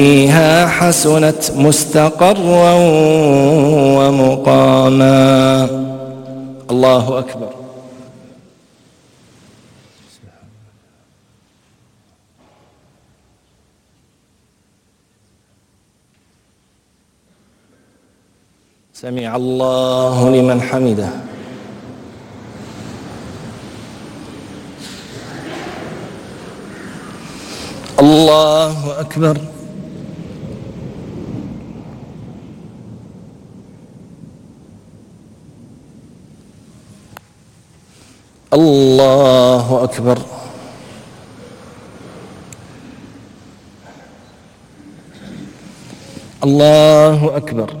فيها حسنت مستقرا ومقاما. الله أكبر. سمع الله لمن حمده. الله أكبر. الله أكبر. الله أكبر.